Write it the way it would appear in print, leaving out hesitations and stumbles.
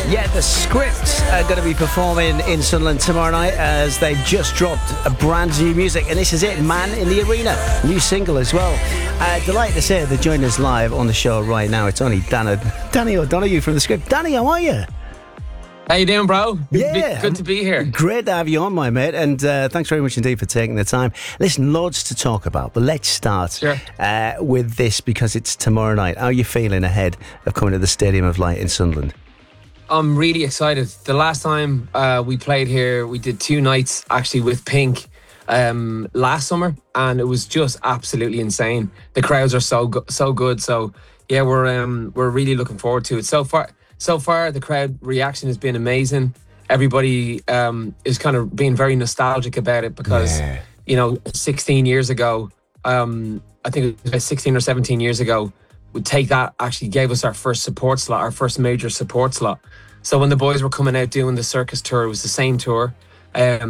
Yeah, the Scripts are going to be performing in Sunderland tomorrow night as they just dropped a brand new music, and this is it, Man in the Arena, new single as well. Delighted to say they're joining us live on the show right now. It's only Danny O'Donoghue from the Script. Danny, how are you? How you doing, bro? Yeah, good to be here. Great to have you on, my mate, and thanks very much indeed for taking the time. Listen, loads to talk about, but let's start with this because it's tomorrow night. How are you feeling ahead of coming to the Stadium of Light in Sunderland? I'm really excited. The last time we played here, we did 2 nights actually with Pink last summer, and it was just absolutely insane. The crowds are so good. So yeah, we're really looking forward to it. So far, the crowd reaction has been amazing. Everybody is kind of being very nostalgic about it because, 16 years ago, I think it was about 16 or 17 years ago, Take That actually gave us our first support slot, our first major support slot. So when the boys were coming out doing the circus tour, it was the same tour.